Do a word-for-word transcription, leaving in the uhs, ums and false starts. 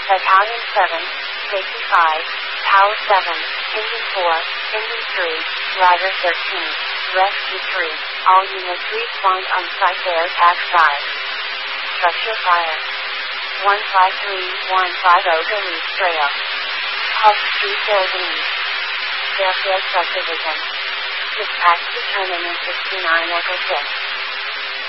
Battalion seven, Safety five, Power seven, Engine four, Engine three, Ladder thirteen, Rescue three. All units respawned on site Bear Tag five. Structure fire. one five three one five zero Duluth Trail. Hub Street Building. Fairfield Subdivision. Dispatch determinant sixty-nine Echo six.